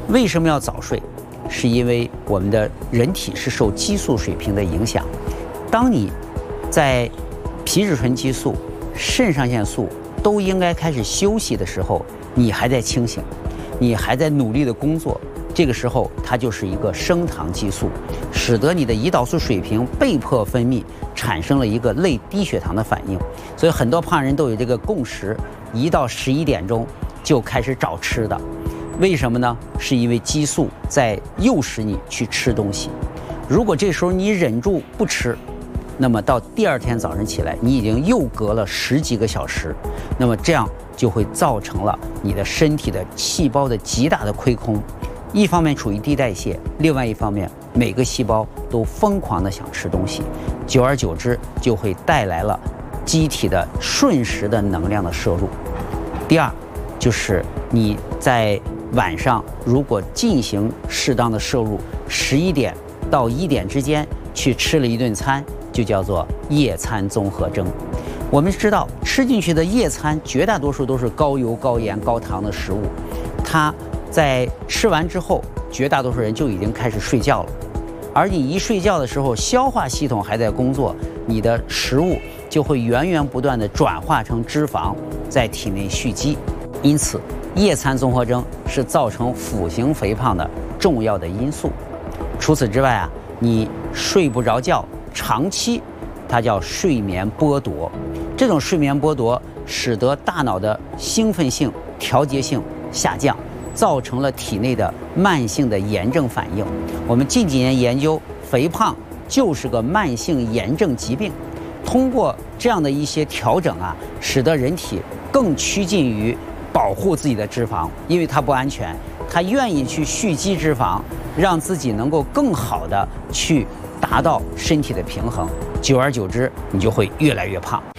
为什么要早睡？是因为我们的人体是受激素水平的影响。当你在皮质醇激素、肾上腺素都应该开始休息的时候，你还在清醒，你还在努力的工作，这个时候它就是一个升糖激素，使得你的胰岛素水平被迫分泌，产生了一个类低血糖的反应。所以很多胖人都有这个共识，一到11点钟就开始找吃的。为什么呢？是因为激素在诱使你去吃东西。如果这时候你忍住不吃，那么到第二天早晨起来，你已经又隔了10几个小时，那么这样就会造成了你的身体的细胞的极大的亏空。一方面处于低代谢，另外一方面每个细胞都疯狂的想吃东西，久而久之就会带来了机体的瞬时的能量的摄入。第二，就是你在晚上如果进行适当的摄入，11点到1点之间去吃了一顿餐，就叫做夜餐综合征。我们知道吃进去的夜餐绝大多数都是高油、高盐、高糖的食物，它在吃完之后，绝大多数人就已经开始睡觉了。而你一睡觉的时候，消化系统还在工作，你的食物就会源源不断地转化成脂肪，在体内蓄积。因此，夜餐综合征是造成腹型肥胖的重要的因素。除此之外啊，你睡不着觉，长期它叫睡眠剥夺。这种睡眠剥夺使得大脑的兴奋性、调节性下降，造成了体内的慢性的炎症反应。我们近几年研究，肥胖就是个慢性炎症疾病。通过这样的一些调整啊，使得人体更趋近于保护自己的脂肪，因为它不安全，它愿意去蓄积脂肪，让自己能够更好的去达到身体的平衡。久而久之，你就会越来越胖。